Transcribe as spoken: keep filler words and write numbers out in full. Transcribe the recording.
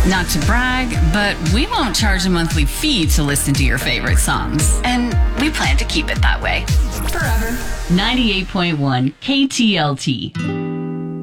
Not to brag, but we won't charge a monthly fee to listen to your favorite songs. And we plan to keep it that way. Forever. ninety-eight point one K T L T.